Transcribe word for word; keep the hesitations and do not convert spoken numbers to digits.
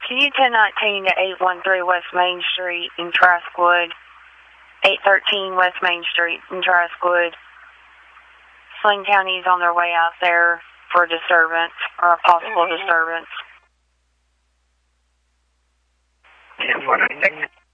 Can you ten nineteen to eight one three West Main Street in Traskwood? eight thirteen West Main Street in Traskwood. Sling County's on their way out there for a disturbance, or a possible disturbance. ten one nine six.